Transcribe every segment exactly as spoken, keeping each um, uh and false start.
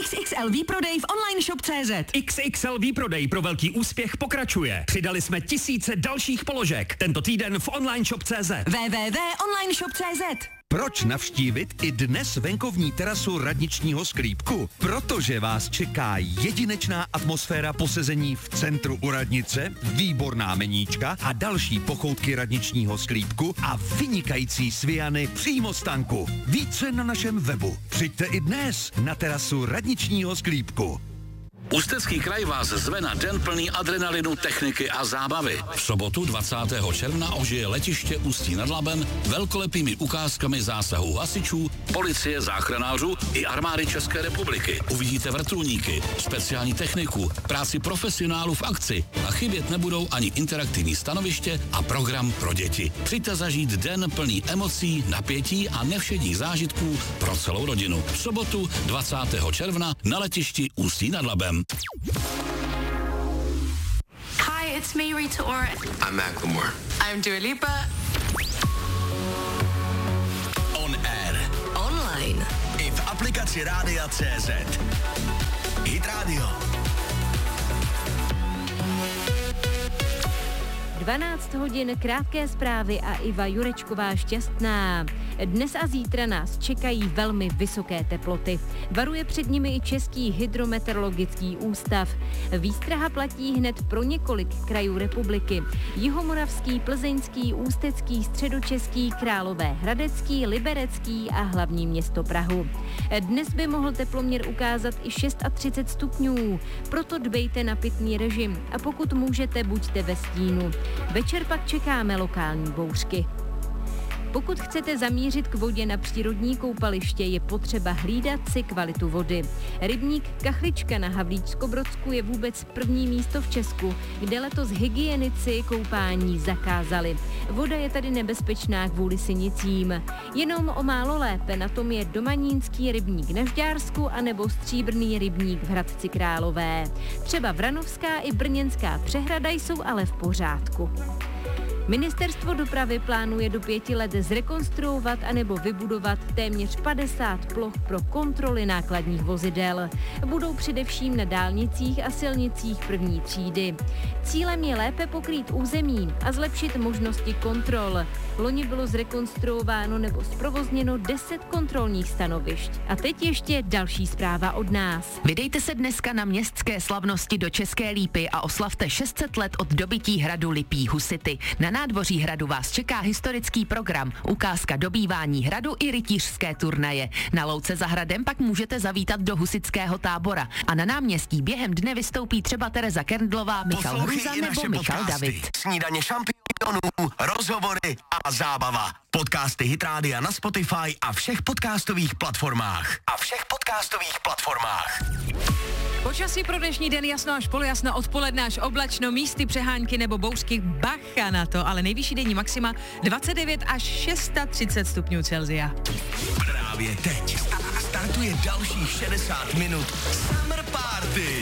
X X L výprodej v online shop tečka cé zet. X X L výprodej pro velký úspěch pokračuje. Přidali jsme tisíce dalších položek. Tento týden v online shop tečka cé zet. w w w tečka online shop tečka cé zet. Proč navštívit i dnes venkovní terasu radničního sklípku? Protože vás čeká jedinečná atmosféra posezení v centru u radnice, výborná meníčka a další pochoutky radničního sklípku a vynikající sviany přímo z tanku. Více na našem webu. Přijďte i dnes na terasu radničního sklípku. Ústecký kraj vás zve na den plný adrenalinu, techniky a zábavy. V sobotu dvacátého června ožije letiště Ústí nad Labem velkolepými ukázkami zásahů hasičů, policie, záchranářů i armády České republiky. Uvidíte vrtulníky, speciální techniku, práci profesionálů v akci a chybět nebudou ani interaktivní stanoviště a program pro děti. Přijďte zažít den plný emocí, napětí a nevšedních zážitků pro celou rodinu. V sobotu dvacátého června na letišti Ústí nad Labem. Hi, it's me, Rita Ora. I'm Macklemore. I'm Dua Lipa. On air. Online. I v aplikaci Rádia tečka cé zet. Hit Radio. dvanáct hodin, krátké zprávy a Iva Jurečková Šťastná. Dnes a zítra nás čekají velmi vysoké teploty. Varuje před nimi i Český hydrometeorologický ústav. Výstraha platí hned pro několik krajů republiky. Jihomoravský, Plzeňský, Ústecký, Středočeský, Královéhradecký, Liberecký a hlavní město Prahu. Dnes by mohl teploměr ukázat i třicet šest stupňů, proto dbejte na pitný režim a pokud můžete, buďte ve stínu. Večer pak čekáme lokální bouřky. Pokud chcete zamířit k vodě na přírodní koupaliště, je potřeba hlídat si kvalitu vody. Rybník Kachlička na Havlíčskobrodsku je vůbec první místo v Česku, kde letos hygienici koupání zakázali. Voda je tady nebezpečná kvůli sinicím. Jenom o málo lépe na tom je Domanínský rybník na Žďársku anebo Stříbrný rybník v Hradci Králové. Třeba Vranovská i Brněnská přehrada jsou ale v pořádku. Ministerstvo dopravy plánuje do pěti let zrekonstruovat anebo vybudovat téměř padesát ploch pro kontroly nákladních vozidel. Budou především na dálnicích a silnicích první třídy. Cílem je lépe pokrýt území a zlepšit možnosti kontrol. Loni bylo zrekonstruováno nebo zprovozněno deset kontrolních stanovišť. A teď ještě další zpráva od nás. Vydejte se dneska na městské slavnosti do České Lípy a oslavte šest set let od dobytí hradu Lipí Husity. Na nádvoří hradu vás čeká historický program, ukázka dobývání hradu i rytířské turnaje. Na louce za hradem pak můžete zavítat do husitského tábora a na náměstí během dne vystoupí třeba Tereza Kerndlová, Michal Hruza nebo Michal David. Snídaně šampionů, rozhovory a zábava. Podcasty Hit Rádia na Spotify a všech podcastových platformách. A všech podcastových platformách. Počasí pro dnešní den jasno až polojasno, odpoledne až oblačno, místy přehánky nebo bouřky, bacha na to, ale nejvyšší denní maxima dvacet devět až třicet šest stupňů Celsia. Právě teď startuje dalších šedesát minut Summer Party.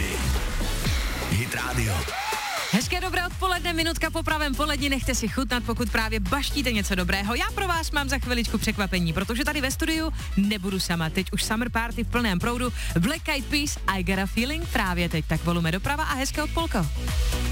Hit Radio. Hezké dobré odpoledne, minutka po pravém poledni, nechte si chutnat, pokud právě baštíte něco dobrého. Já pro vás mám za chviličku překvapení, protože tady ve studiu nebudu sama. Teď už Summer Party v plném proudu. Black Eyed Peas, I Got a Feeling právě teď. Tak volume doprava a hezké odpolko.